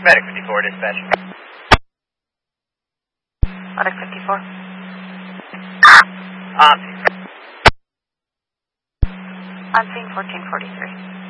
Medic 54, dispatch. Medic 54. On scene. On scene 1443.